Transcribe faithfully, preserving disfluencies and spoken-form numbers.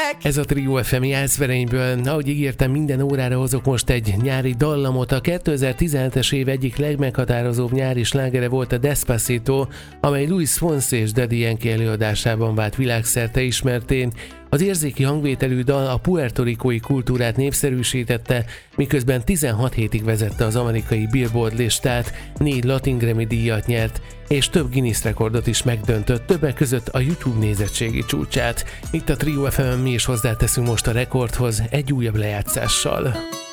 Ez a Trio ef em Jászberényből. Ahogy ígértem, minden órára hozok most egy nyári dallamot. A kétezer-tizenhetes év egyik legmeghatározóbb nyári slágere volt a Despacito, amely Luis Fonsi és Daddy Yankee előadásában vált világszerte ismerté. Az érzéki hangvételű dal a puertoricói kultúrát népszerűsítette, miközben tizenhat hétig vezette az amerikai Billboard listát, négy Latin Grammy díjat nyert, és több Guinness rekordot is megdöntött, többek között a YouTube nézettségi csúcsát. Itt a Trio ef em-en mi is hozzáteszünk most a rekordhoz egy újabb lejátszással.